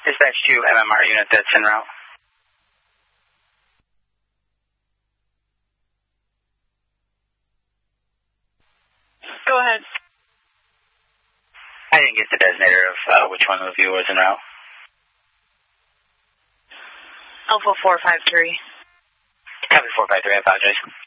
Dispatch 2 MMR unit that's en route. Go ahead. I didn't get the designator of which one of you was en route. Alpha 453. Copy 453, I apologize.